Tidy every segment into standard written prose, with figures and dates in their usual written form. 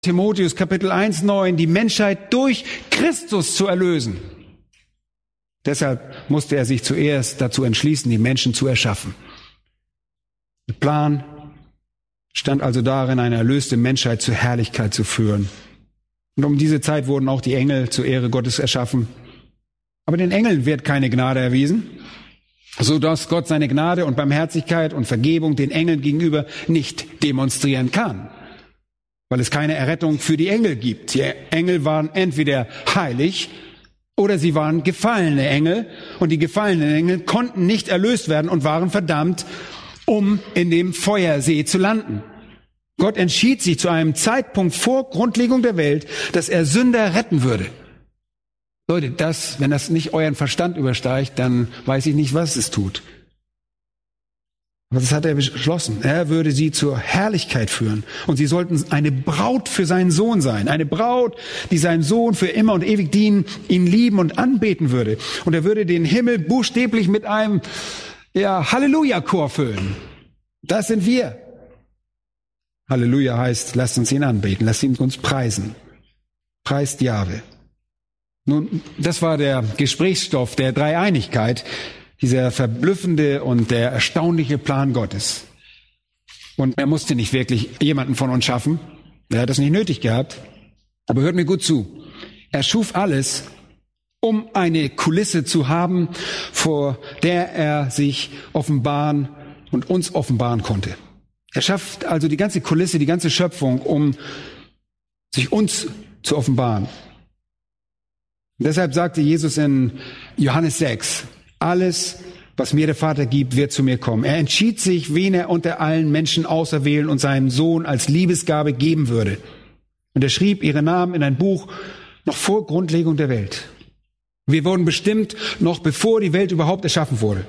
Timotheus Kapitel 1,9, die Menschheit durch Christus zu erlösen. Deshalb musste er sich zuerst dazu entschließen, die Menschen zu erschaffen. Der Plan stand also darin, eine erlöste Menschheit zur Herrlichkeit zu führen. Und um diese Zeit wurden auch die Engel zur Ehre Gottes erschaffen. Aber den Engeln wird keine Gnade erwiesen, so dass Gott seine Gnade und Barmherzigkeit und Vergebung den Engeln gegenüber nicht demonstrieren kann, weil es keine Errettung für die Engel gibt. Die Engel waren entweder heilig oder sie waren gefallene Engel, und die gefallenen Engel konnten nicht erlöst werden und waren verdammt, um in dem Feuersee zu landen. Gott entschied sich zu einem Zeitpunkt vor Grundlegung der Welt, dass er Sünder retten würde. Leute, wenn das nicht euren Verstand übersteigt, dann weiß ich nicht, was es tut. Aber das hat er beschlossen. Er würde sie zur Herrlichkeit führen. Und sie sollten eine Braut für seinen Sohn sein. Eine Braut, die seinen Sohn für immer und ewig dienen, ihn lieben und anbeten würde. Und er würde den Himmel buchstäblich mit einem Halleluja-Chor füllen. Das sind wir. Halleluja heißt, lasst uns ihn anbeten, lasst ihn uns preisen. Preist Jahwe. Nun, das war der Gesprächsstoff der Dreieinigkeit, dieser verblüffende und der erstaunliche Plan Gottes. Und er musste nicht wirklich jemanden von uns schaffen. Er hat das nicht nötig gehabt. Aber hört mir gut zu. Er schuf alles, um eine Kulisse zu haben, vor der er sich offenbaren und uns offenbaren konnte. Er schafft also die ganze Kulisse, die ganze Schöpfung, um sich uns zu offenbaren. Und deshalb sagte Jesus in Johannes 6, alles, was mir der Vater gibt, wird zu mir kommen. Er entschied sich, wen er unter allen Menschen auserwählen und seinem Sohn als Liebesgabe geben würde. Und er schrieb ihre Namen in ein Buch noch vor Grundlegung der Welt. Wir wurden bestimmt, noch bevor die Welt überhaupt erschaffen wurde.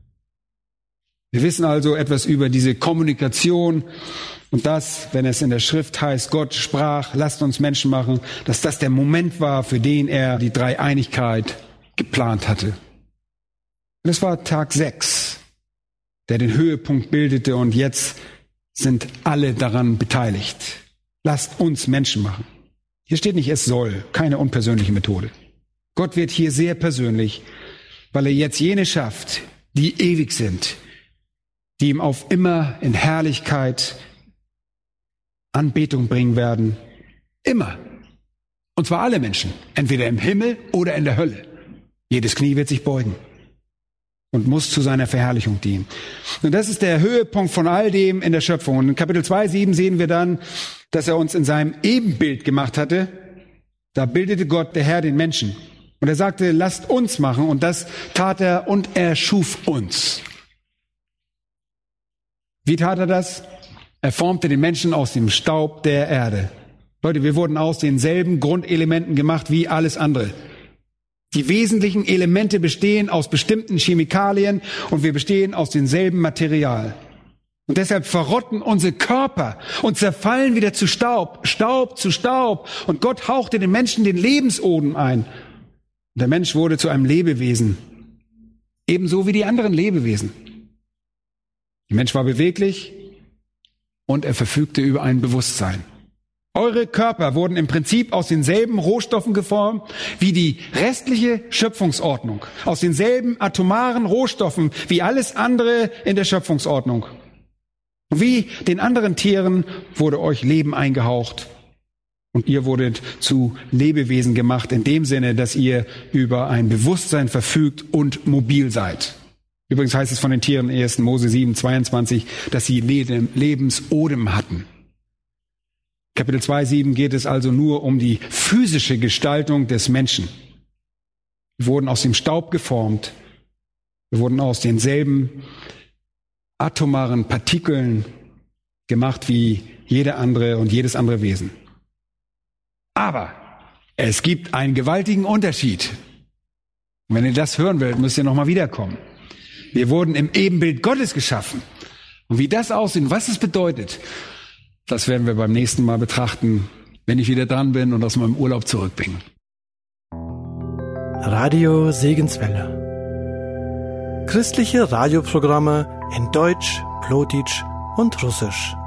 Wir wissen also etwas über diese Kommunikation und das, wenn es in der Schrift heißt, Gott sprach, lasst uns Menschen machen, dass das der Moment war, für den er die Dreieinigkeit geplant hatte. Und es war Tag 6, der den Höhepunkt bildete, und jetzt sind alle daran beteiligt. Lasst uns Menschen machen. Hier steht nicht, es soll, keine unpersönliche Methode. Gott wird hier sehr persönlich, weil er jetzt jene schafft, die ewig sind, die ihm auf immer in Herrlichkeit Anbetung bringen werden. Immer. Und zwar alle Menschen, entweder im Himmel oder in der Hölle. Jedes Knie wird sich beugen und muss zu seiner Verherrlichung dienen. Und das ist der Höhepunkt von all dem in der Schöpfung. Und in Kapitel 2,7 sehen wir dann, dass er uns in seinem Ebenbild gemacht hatte. Da bildete Gott, der Herr, den Menschen. Und er sagte, lasst uns machen. Und das tat er, und er schuf uns. Wie tat er das? Er formte den Menschen aus dem Staub der Erde. Leute, wir wurden aus denselben Grundelementen gemacht wie alles andere. Die wesentlichen Elemente bestehen aus bestimmten Chemikalien und wir bestehen aus demselben Material. Und deshalb verrotten unsere Körper und zerfallen wieder zu Staub, Staub zu Staub. Und Gott hauchte den Menschen den Lebensodem ein. Und der Mensch wurde zu einem Lebewesen, ebenso wie die anderen Lebewesen. Der Mensch war beweglich und er verfügte über ein Bewusstsein. Eure Körper wurden im Prinzip aus denselben Rohstoffen geformt wie die restliche Schöpfungsordnung. Aus denselben atomaren Rohstoffen wie alles andere in der Schöpfungsordnung. Und wie den anderen Tieren wurde euch Leben eingehaucht. Und ihr wurdet zu Lebewesen gemacht, in dem Sinne, dass ihr über ein Bewusstsein verfügt und mobil seid. Übrigens heißt es von den Tieren in 1. Mose 7,22, dass sie Lebensodem hatten. Kapitel 2,7 geht es also nur um die physische Gestaltung des Menschen. Wir wurden aus dem Staub geformt. Wir wurden aus denselben atomaren Partikeln gemacht wie jeder andere und jedes andere Wesen. Aber es gibt einen gewaltigen Unterschied. Und wenn ihr das hören wollt, müsst ihr nochmal wiederkommen. Wir wurden im Ebenbild Gottes geschaffen. Und wie das aussieht, was es bedeutet, das werden wir beim nächsten Mal betrachten, wenn ich wieder dran bin und aus meinem Urlaub zurück bin. Radio Segenswelle. Christliche Radioprogramme in Deutsch, Plotitsch und Russisch.